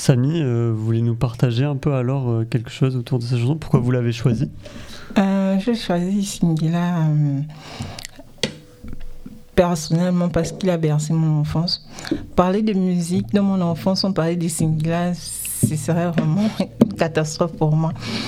Samy, vous voulez nous partager un peu alors quelque chose autour de cette chanson? Pourquoi vous l'avez choisie? J'ai choisi Singila personnellement parce qu'il a bercé mon enfance. Parler de musique dans mon enfance, on parlait de Singila, ce serait vraiment une catastrophe pour moi.